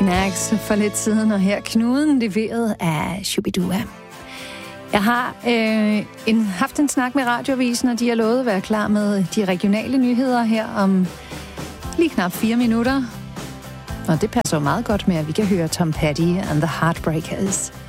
Knags for lidt siden, og her Knuden leveret af Shubidua. Jeg har haft en snak med Radioavisen, og de har lovet at være klar med de regionale nyheder her om lige knap 4 minutter. Og det passer jo meget godt med, at vi kan høre Tom Petty and the Heartbreakers.